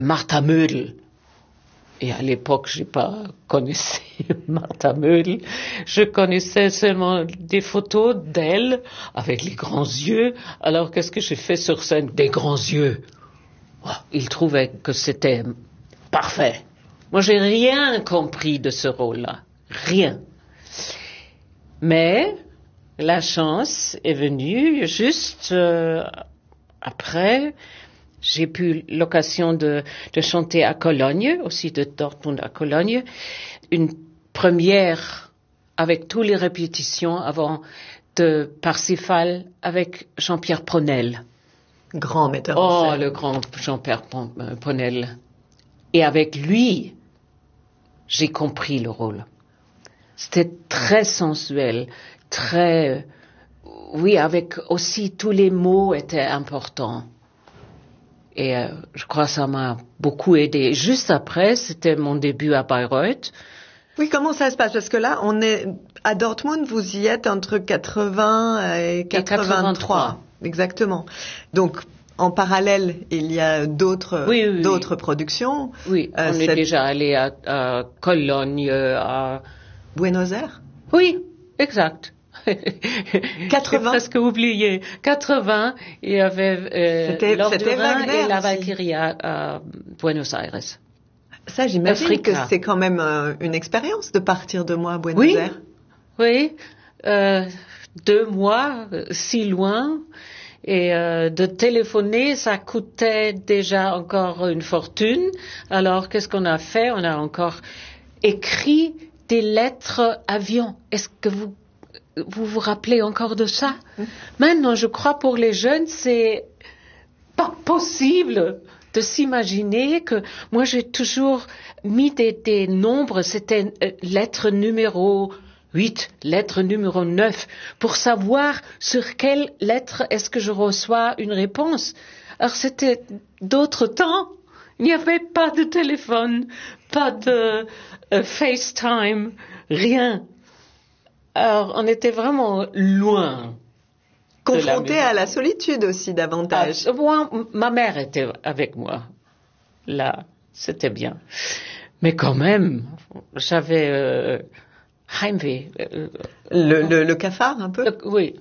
Martha Mödel. Et à l'époque, j'ai pas connaissé Martha Mödel. Je connaissais seulement des photos d'elle avec les grands yeux. Alors, qu'est-ce que j'ai fait sur scène? Des grands yeux. Oh, il trouvait que c'était parfait. Moi, j'ai rien compris de ce rôle-là. Rien. Mais la chance est venue juste après. J'ai eu l'occasion de chanter à Cologne, aussi de Dortmund à Cologne, une première avec toutes les répétitions avant de Parsifal avec Jean-Pierre Ponel. Grand metteur en scène. Oh, le grand Jean-Pierre Ponel. Et avec lui, j'ai compris le rôle. C'était très sensuel, très... Oui, avec aussi tous les mots étaient importants. Et je crois que ça m'a beaucoup aidé. Juste après, c'était mon début à Bayreuth. Oui, comment ça se passe? Parce que là, on est à Dortmund, vous y êtes entre 80 et 83. Exactement. Donc, en parallèle, il y a d'autres productions. Oui, on est déjà allé à Cologne, à... Buenos Aires? Oui, exact. 80. J'ai presque oublié. 80, il y avait Lord du Rhin et la Valkyrie à Buenos Aires. Ça, j'imagine que c'est quand même une expérience de partir 2 mois à Buenos Aires. Oui, 2 mois, si loin. Et de téléphoner, ça coûtait déjà encore une fortune. Alors, qu'est-ce qu'on a fait? On a encore écrit des lettres avion. Est-ce que vous vous rappelez encore de ça? Maintenant, je crois pour les jeunes, c'est pas possible de s'imaginer que moi j'ai toujours mis des nombres, c'était lettre numéro 8, lettre numéro 9, pour savoir sur quelle lettre est-ce que je reçois une réponse. Alors c'était d'autres temps. Il n'y avait pas de téléphone, pas de FaceTime, rien. Alors, on était vraiment loin. Confronté à la solitude aussi, davantage. Ma mère était avec moi. Là, c'était bien. Mais quand même, j'avais Heimweh. Le cafard, un peu? Oui.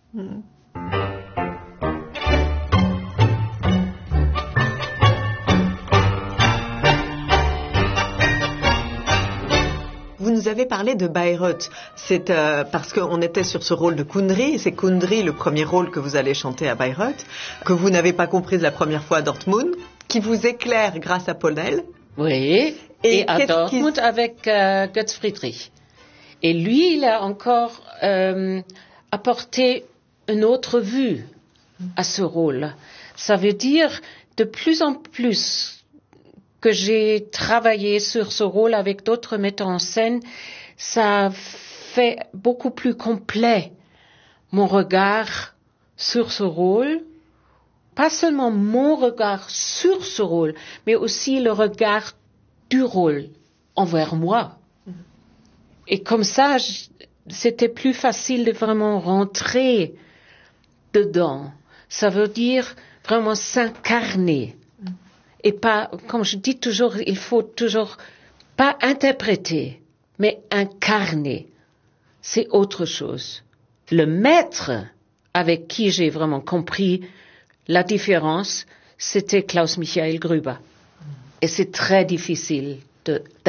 Vous nous avez parlé de Bayreuth. C'est parce qu'on était sur ce rôle de Kundry. C'est Kundry, le premier rôle que vous allez chanter à Bayreuth, que vous n'avez pas comprise la première fois à Dortmund, qui vous éclaire grâce à Ponel. Oui, et à Dortmund avec Götz Friedrich. Et lui, il a encore apporté une autre vue à ce rôle. Ça veut dire de plus en plus que j'ai travaillé sur ce rôle avec d'autres metteurs en scène, ça fait beaucoup plus complet mon regard sur ce rôle. Pas seulement mon regard sur ce rôle, mais aussi le regard du rôle envers moi. Et comme ça, c'était plus facile de vraiment rentrer dedans. Ça veut dire vraiment s'incarner. Et pas, comme je dis toujours, il faut toujours pas interpréter, mais incarner. C'est autre chose. Le maître avec qui j'ai vraiment compris la différence, c'était Klaus Michael Gruber. Et c'est très difficile